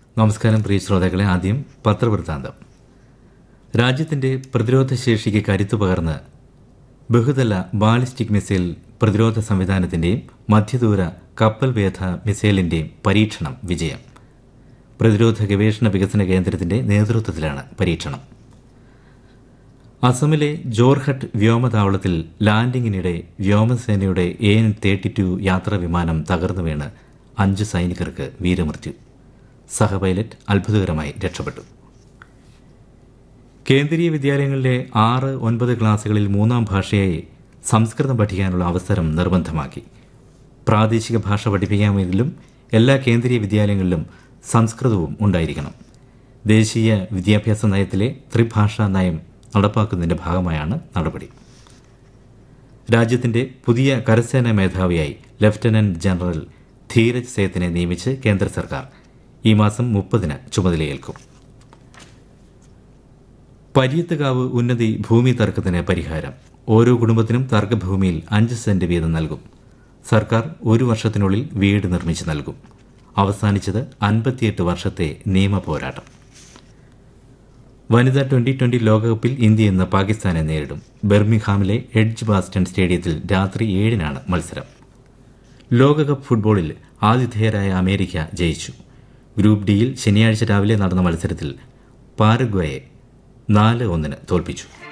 നമസ്കാരം പ്രിയ ശ്രോതാക്കളെ. ആദ്യം പത്രവൃത്താന്തം. രാജ്യത്തിന്റെ പ്രതിരോധ ശേഷിക്ക് കരുത്തു പകർന്ന് ബഹുതല ബാലിസ്റ്റിക് മിസൈൽ പ്രതിരോധ സംവിധാനത്തിന്റെയും മധ്യദൂര കപ്പൽ വേധ മിസൈലിന്റെയും പരീക്ഷണം വിജയം. പ്രതിരോധ ഗവേഷണ വികസന കേന്ദ്രത്തിന്റെ നേതൃത്വത്തിലാണ് പരീക്ഷണം. അസമിലെ ജോർഹട്ട് വ്യോമതാവളത്തിൽ ലാൻഡിംഗിനിടെ വ്യോമസേനയുടെ AN-32 യാത്രാ വിമാനം തകർന്നു വീണ് 5 സൈനികർക്ക് വീരമൃത്യു. സഹ പൈലറ്റ് അത്ഭുതകരമായി രക്ഷപ്പെട്ടു. കേന്ദ്രീയ വിദ്യാലയങ്ങളിലെ 6-9 ക്ലാസുകളിൽ 3ാം ഭാഷയായി സംസ്കൃതം പഠിക്കാനുള്ള അവസരം നിർബന്ധമാക്കി. പ്രാദേശിക ഭാഷ പഠിപ്പിക്കാമെങ്കിലും എല്ലാ കേന്ദ്രീയ വിദ്യാലയങ്ങളിലും സംസ്കൃതവും ഉണ്ടായിരിക്കണം. ദേശീയ വിദ്യാഭ്യാസ നയത്തിലെ ത്രിഭാഷാ നയം നടപ്പാക്കുന്നതിന്റെ ഭാഗമായാണ് നടപടി. രാജ്യത്തിന്റെ പുതിയ കരസേനാ മേധാവിയായി ലഫ്റ്റനന്റ് ജനറൽ ധീരജ് സേത്തിനെ നിയമിച്ച് കേന്ദ്ര സർക്കാർ ഈ മാസം 30-ന് ചുമതലയേൽക്കും. പര്യത്തുകാവ് ഉന്നതി ഭൂമി തർക്കത്തിന് പരിഹാരം. ഓരോ കുടുംബത്തിനും തർക്കഭൂമിയിൽ 5 സെന്റ് വീതം നൽകും. സർക്കാർ 1 വർഷത്തിനുള്ളിൽ വീട് നിർമ്മിച്ചു നൽകും. അവസാനിച്ചത് 58 വർഷത്തെ നിയമ പോരാട്ടം. വനിതാ T20 ലോകകപ്പിൽ ഇന്ത്യ ഇന്ന് പാകിസ്ഥാനെ നേരിടും. ബെർമിംഗ്ഹാമിലെ എഡ്ജ് ബാസ്റ്റൺ സ്റ്റേഡിയത്തിൽ രാത്രി 7-നാണ് മത്സരം. ലോകകപ്പ് ഫുട്ബോളിൽ ആതിഥേയരായ അമേരിക്ക ജയിച്ചു. ഗ്രൂപ്പ് ഡിയിൽ ശനിയാഴ്ച രാവിലെ നടന്ന മത്സരത്തിൽ പാരഗ്വയെ 4-1 തോൽപ്പിച്ചു.